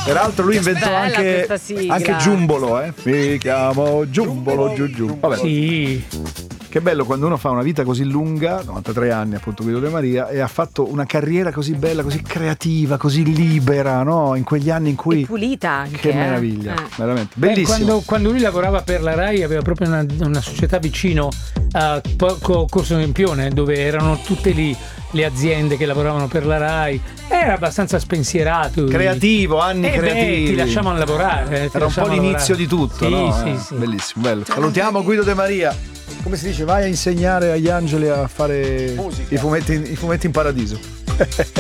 Peraltro lui inventò bella anche questa sigla. Giumbolo, Mi chiamo Giumbolo, giù. Vabbè. Sì. Che bello quando uno fa una vita così lunga, 93 anni appunto Guido De Maria, e ha fatto una carriera così bella, così creativa, così libera, no? In quegli anni in cui... E pulita anche. Che meraviglia, veramente. Beh, Bellissimo. quando lui lavorava per la Rai aveva proprio una società vicino a Corso Empione, dove erano tutte lì le aziende che lavoravano per la Rai. Era abbastanza spensierato. Creativo, anni creativi. Ti lasciavano lavorare. Era un po' l'inizio di tutto, sì, no? Sì. Bellissimo, bello. Salutiamo Guido De Maria. Come si dice? Vai a insegnare agli angeli a fare i fumetti in paradiso.